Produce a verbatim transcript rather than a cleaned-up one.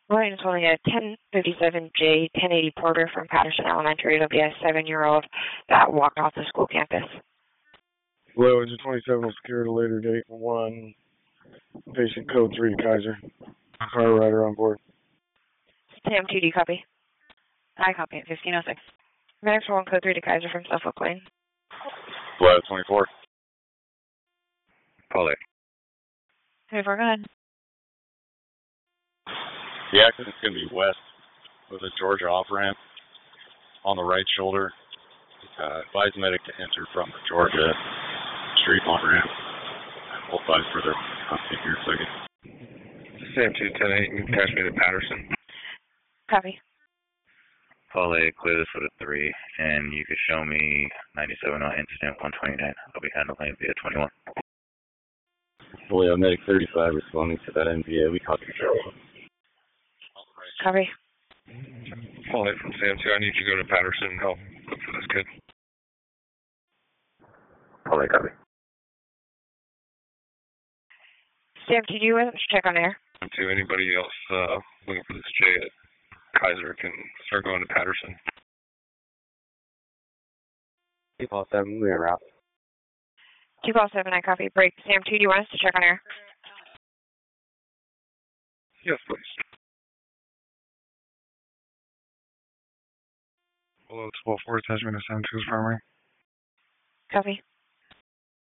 Ryan is holding a ten fifty-seven J ten eighty Porter from Patterson Elementary. It'll be a seven-year-old that walked off the school campus. Hello, engine twenty-seven will secure at a later date. One, patient code three to Kaiser. Car rider on board. Sam two D, copy. I copy it, fifteen oh six. Next one, code three to Kaiser from Suffolk Lane. Hello, twenty-four. Polly. twenty-four, go ahead. The accident's going to be west with a Georgia off-ramp on the right shoulder. Uh, advise medic to enter from the Georgia street on-ramp. We'll advise further. I'll take here a second. Sam two ten eight, you can catch me to Patterson. Copy. Polly, clear this with a three, and you can show me ninety-seven on incident one twenty-nine. I'll be handling via twenty-one. Fully medic thirty-five responding to that N V A. We copy. Copy. Polly from Sam two, I need you to go to Patterson and help look for this kid. Polly, copy. Sam two, do you want to check on air? To anybody else uh, looking for this J at Kaiser can start going to Patterson. Two call seven, we're en route. two call seven, I copy. Break. Sam two, do you want us to check on air? Yes, please. Hello, twelve four, attachment to Sam two's primary. Copy.